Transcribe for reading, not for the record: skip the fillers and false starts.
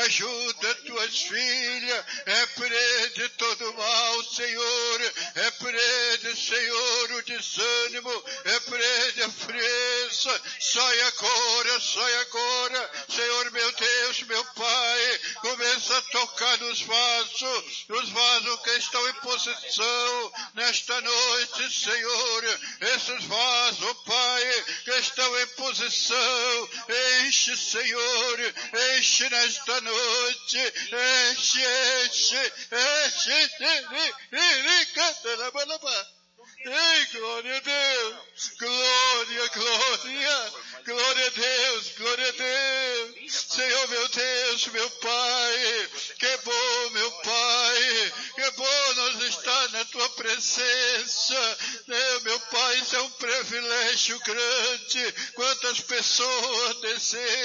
ajuda tuas filhas, repreende todo mal, Senhor, repreende, Senhor, o desânimo, repreende a frieza, sai agora, Senhor meu Deus, meu Pai, começa a tocar nos vasos que estão em posição nesta noite, Senhor, esses vasos, Pai, que estão em posição, enche, Senhor, enche nesta noite, enche, ei, glória a Deus, glória a Deus, Senhor meu Deus, meu Pai, que bom, meu Pai, que bom nós estar na Tua presença, meu Pai, isso é um privilégio grande, quantas pessoas desejam